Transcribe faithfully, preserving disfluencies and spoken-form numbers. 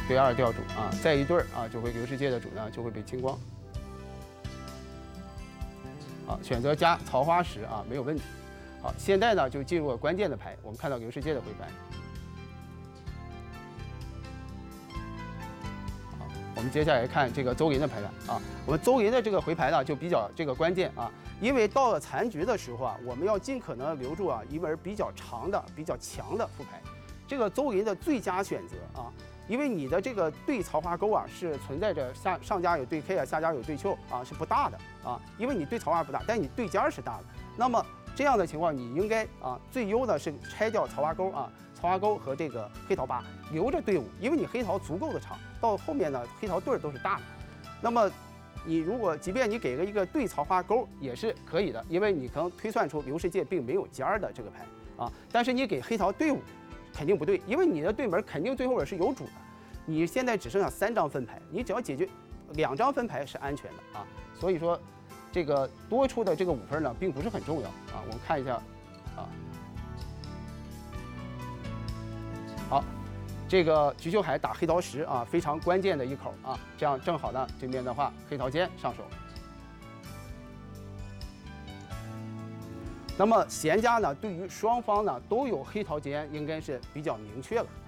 对二调主啊，再一对儿啊，就会刘世界的主呢就会被清光。好，选择加桃花石啊，没有问题。好，现在呢就进入了关键的牌，我们看到刘世界的回牌。好，我们接下来看这个邹银的牌盘啊，我们邹银的这个回牌呢就比较这个关键啊，因为到了残局的时候啊，我们要尽可能留住啊一门比较长的、比较强的副牌。这个邹银的最佳选择啊。因为你的这个对桃花钩啊是存在着下上家有对 K 啊，下家有对丘啊，是不大的啊。因为你对桃花不大，但是你对尖是大的。那么这样的情况，你应该啊最优的是拆掉桃花钩啊，桃花钩和这个黑桃八留着队伍，因为你黑桃足够的长，到后面呢黑桃对儿都是大的。那么你如果即便你给个一个对桃花钩也是可以的，因为你可能推算出刘世界并没有尖儿的这个牌啊，但是你给黑桃队伍。肯定不对，因为你的对门肯定最后边是有主的，你现在只剩下三张分牌，你只要解决两张分牌是安全的啊。所以说，这个多出的这个五分呢，并不是很重要啊。我们看一下啊，好，这个菊秀海打黑桃十啊，非常关键的一口啊，这样正好呢，这边的话黑桃尖上手。那么闲家呢，对于双方呢都有黑桃尖，应该是比较明确了。